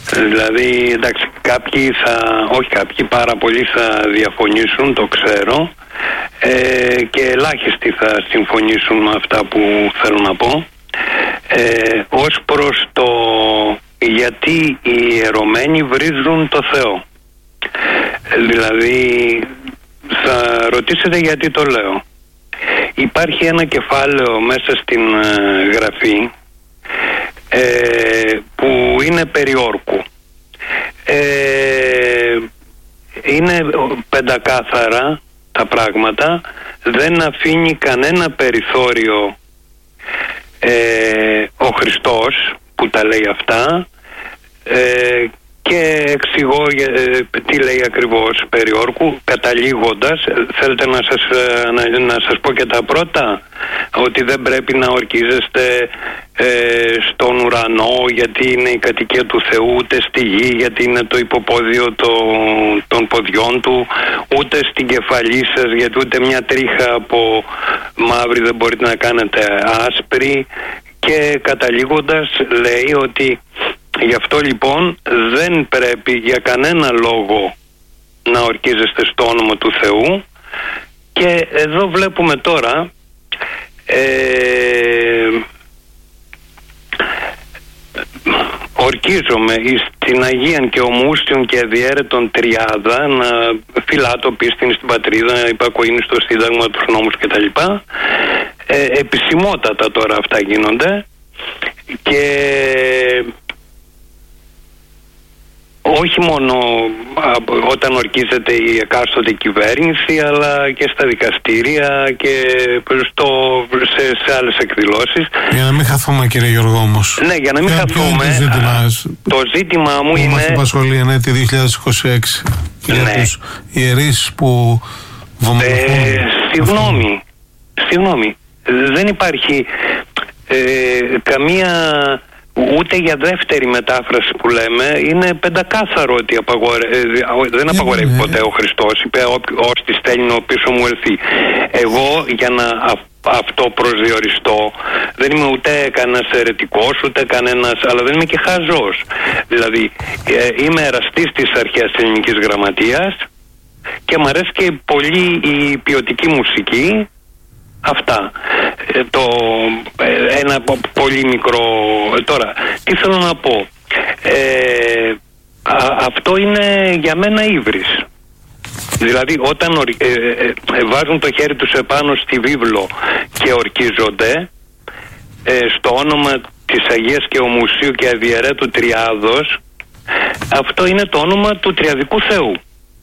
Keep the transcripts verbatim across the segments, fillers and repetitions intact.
Δηλαδή, εντάξει, κάποιοι θα, όχι κάποιοι, πάρα πολλοί θα διαφωνήσουν, το ξέρω, ε, και ελάχιστοι θα συμφωνήσουν με αυτά που θέλω να πω. Ε, ως προς το γιατί οι ιερωμένοι βρίζουν το Θεό. Δηλαδή, θα ρωτήσετε γιατί το λέω. Υπάρχει ένα κεφάλαιο μέσα στην ε, γραφή ε, που είναι περί όρκου. Ε, είναι πεντακάθαρα τα πράγματα, δεν αφήνει κανένα περιθώριο ε, ο Χριστός που τα λέει αυτά, ε, και εξηγώ ε, τι λέει ακριβώς περί όρκου, καταλήγοντας. Θέλετε να σας, να, να σας πω και τα πρώτα, ότι δεν πρέπει να ορκίζεστε ε, στον ουρανό γιατί είναι η κατοικία του Θεού, ούτε στη γη γιατί είναι το υποπόδιο το, των ποδιών του, ούτε στην κεφαλή σας γιατί ούτε μια τρίχα από μαύρη δεν μπορείτε να κάνετε άσπρη, και καταλήγοντας λέει ότι γι' αυτό λοιπόν δεν πρέπει για κανένα λόγο να ορκίζεστε στο όνομα του Θεού. Και εδώ βλέπουμε τώρα ε, ορκίζομαι στην Αγίαν και Ομούσιον και Αδιέρετον Τριάδα, να φυλάτω πίστην στην πατρίδα, υπακοήνη στο Σύνταγμα, τους νόμους κτλ. Ε, επισημότατα τώρα αυτά γίνονται, και όχι μόνο όταν ορκίζεται η εκάστοτε κυβέρνηση, αλλά και στα δικαστήρια και στο, σε, σε άλλες εκδηλώσεις. Για να μην χαθούμε, κύριε Γιώργο, όμως. Ναι, για να μην για χαθούμε. Το ζήτημα, το ζήτημα μου είναι... Μας απασχολεί ενέτη δύο χιλιάδες είκοσι έξι. Ναι. Για τους ιερείς που βομολογούν. Ε, συγγνώμη, συγγνώμη. Δεν υπάρχει ε, καμία... Ούτε για δεύτερη μετάφραση που λέμε, είναι πεντακάθαρο ότι απαγορε... δεν απαγορεύει ποτέ ο Χριστός. Είπε ως τη στέλνει ο πίσω μου ελθεί. Εγώ για να αυτό προσδιοριστώ δεν είμαι ούτε κανένας αιρετικός, ούτε κανένας, αλλά δεν είμαι και χαζός. Δηλαδή ε, είμαι εραστής της αρχαίας ελληνικής γραμματείας και μου αρέσει και πολύ η ποιοτική μουσική. Αυτά. Ε, το, ε, ένα πολύ μικρό... Τώρα, τι θέλω να πω. Ε, α, αυτό είναι για μένα ύβρις. Δηλαδή, όταν ε, ε, ε, βάζουν το χέρι τους επάνω στη βίβλο και ορκίζονται ε, στο όνομα της Αγίας και Ομουσίου και Αδιαιρέτου Τριάδος, αυτό είναι το όνομα του Τριαδικού Θεού.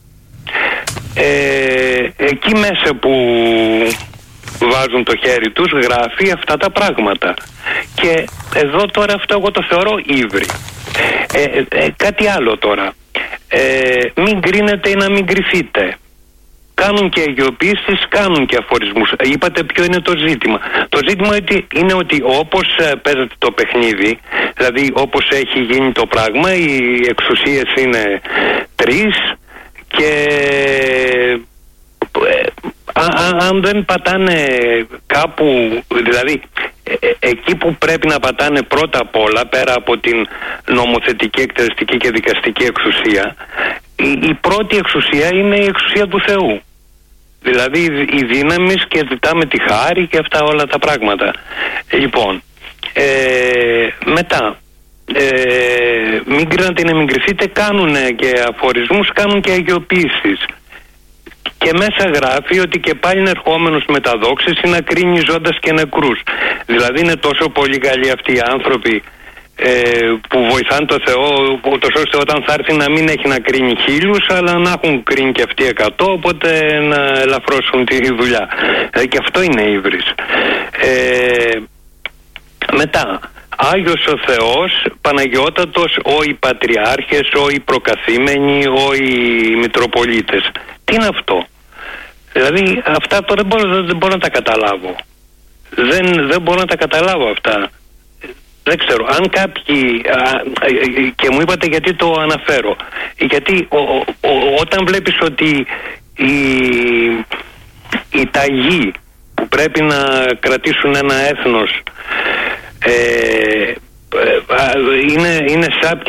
Ε, εκεί μέσα που βάζουν το χέρι τους γράφει αυτά τα πράγματα, και εδώ τώρα αυτό εγώ το θεωρώ ύβρι. ε, ε, κάτι άλλο τώρα, ε, μην κρίνετε ή να μην κρυφείτε. Κάνουν και αγιοποιήσεις, κάνουν και αφορισμούς. Είπατε ποιο είναι το ζήτημα. Το ζήτημα είναι ότι όπως παίζεται το παιχνίδι, δηλαδή όπως έχει γίνει το πράγμα, οι εξουσίες είναι τρεις, και αν δεν πατάνε κάπου, δηλαδή ε, εκεί που πρέπει να πατάνε πρώτα απ' όλα, πέρα από την νομοθετική, εκτελεστική και δικαστική εξουσία, η, η πρώτη εξουσία είναι η εξουσία του Θεού. Δηλαδή η δύναμη, και ζητάμε τη χάρη και αυτά όλα τα πράγματα. Λοιπόν, ε, μετά ε, μην κρίνατε να μην κρυφτείτε, κάνουν και αφορισμούς, κάνουν και αγιοποιήσεις. Και μέσα γράφει ότι και πάλι είναι ερχόμενος με τα δόξης να κρίνει ζώντας και νεκρούς. Δηλαδή είναι τόσο πολύ καλοί αυτοί οι άνθρωποι ε, που βοηθάνε το Θεό, ούτως ώστε όταν θα έρθει να μην έχει να κρίνει χίλιους, αλλά να έχουν κρίνει και αυτοί εκατό, οπότε να ελαφρώσουν τη δουλειά. Ε, και αυτό είναι ύβρις. Ε, μετά, Άγιος ο Θεός, Παναγιώτατος, ο οι Πατριάρχες, ο οι Προκαθήμενοι, ο οι Μητροπολίτες. Τι είναι αυτό? Δηλαδή αυτά τώρα δεν μπορώ, δεν μπορώ να τα καταλάβω. Δεν, δεν μπορώ να τα καταλάβω αυτά. Δεν ξέρω. Αν κάποιοι... Α, και μου είπατε γιατί το αναφέρω. Γιατί ο, ο, ο, όταν βλέπεις ότι οι, οι ταγοί που πρέπει να κρατήσουν ένα έθνος ε, ε, είναι, είναι σάπια